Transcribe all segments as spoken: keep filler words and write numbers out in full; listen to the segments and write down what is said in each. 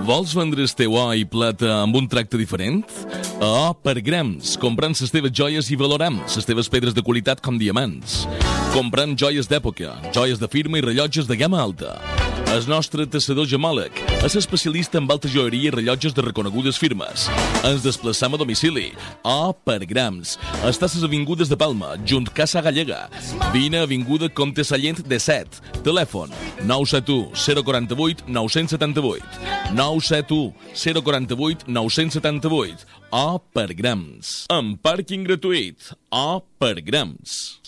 Vols vendre el teu or i plata amb un tracte diferent? A O per grams, comprant les teves joies i valorant les teves pedres de qualitat com diamants. Comprant joies d'època, joies de firma i rellotges de gamma alta. El nostre tassador gemòleg és especialista en alta joieria i rellotges de reconegudes firmes. Ens desplaçam a domicili. O per grams. Estàs a les avingudes de Palma, junt Casa Gallega. Vine a avinguda Comte Sallent de set. Telèfon nou set u zero quatre vuit nou set vuit. nou set u zero quatre vuit nou set vuit. O per grams. Amb pàrquing gratuït. O per grams.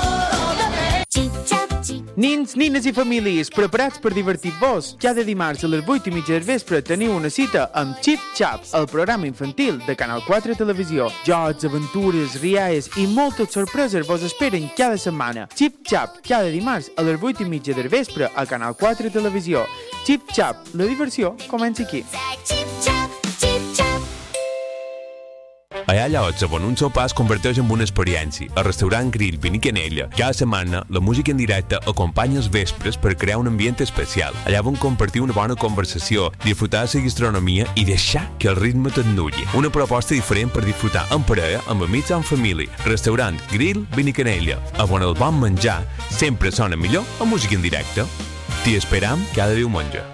Nins, nines i famílies, preparats per divertir-vos? Cada dimarts a les vuit i mitja del vespre teniu una cita amb Chip Chap, el programa infantil de Canal quatre Televisió. Jocs, aventures, rialles i moltes sorpreses vos esperen cada setmana. Chip Chap, cada dimarts a les vuit i mitja del vespre a Canal quatre Televisió. Chip Chap, la diversió comença aquí. Allà llocs on un sopar es converteix en una experiència. Al restaurant Grill Vini Canella, cada setmana la música en directe acompanya els vespres per crear un ambient especial. Allà vam compartir una bona conversació, disfrutar de la gastronomia i deixar que el ritme t'endulli. Una proposta diferent per disfrutar en parella, amb amics o en família. Restaurant Grill Vini Canella, on el bon menjar sempre sona millor amb música en directe. T'hi esperam cada diumenge.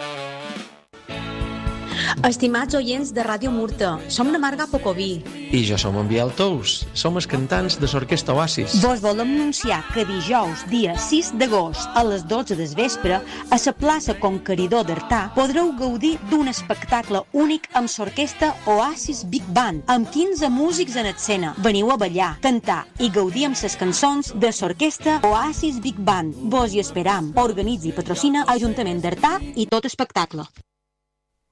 Estimats oients de Ràdio Murta, som la Marga Pocoví. I jo som en Biel Tous, som els cantants de l'Orquestra Oasis. Vos volem anunciar que dijous, dia sis d'agost, a les dotze del vespre, a la plaça Conqueridor d'Artà, podreu gaudir d'un espectacle únic amb l'Orquestra Oasis Big Band, amb quinze músics en escena. Veniu a ballar, cantar i gaudir amb les cançons de l'Orquestra Oasis Big Band. Vos hi esperam. Organitza i patrocina Ajuntament d'Artà i tot espectacle.